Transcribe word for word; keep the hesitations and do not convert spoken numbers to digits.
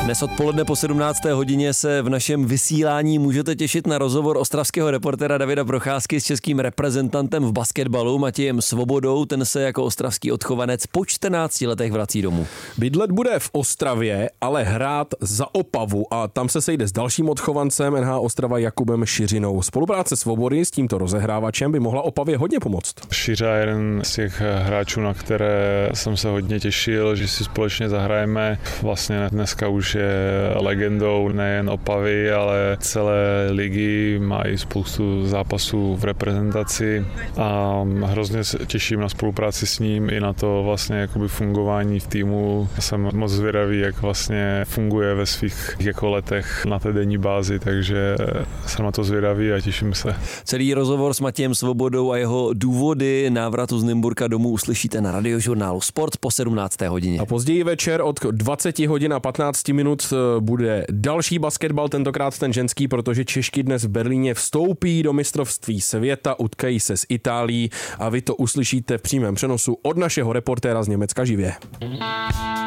Dnes odpoledne po sedmnácté hodině se v našem vysílání můžete těšit na rozhovor ostravského reportéra Davida Procházky s českým reprezentantem v basketbalu Matějem Svobodou. Ten se jako ostravský odchovanec po čtrnácti letech vrací domů. Bydlet bude v Ostravě, ale hrát za Opavu a tam se sejde s dalším odchovancem N H Ostrava Jakubem Šiřinou. Spolupráce Svobody s tímto rozehrávačem by mohla Opavě hodně pomoct. Šiřa je jeden z těch hráčů, na které jsem se hodně těšil, že si společně zahrajeme. Vlastně dneska už je legendou nejen Opavy, ale celé ligy, má i spoustu zápasů v reprezentaci a hrozně se těším na spolupráci s ním i na to vlastně jakoby fungování v týmu. Jsem moc zvědavý, jak vlastně funguje ve svých jako letech na té denní bázi, takže jsem na to zvědavý a těším se. Celý rozhovor s Matějem Svobodou a jeho důvody návratu z Nymburka domů uslyšíte na Radiožurnálu Sport po sedmnácté hodině. A později večer od dvacet hodin a patnáct minut bude další basketbal, tentokrát ten ženský, protože Češky dnes v Berlíně vstoupí do mistrovství světa, utkají se s Itálií a vy to uslyšíte v přímém přenosu od našeho reportéra z Německa živě.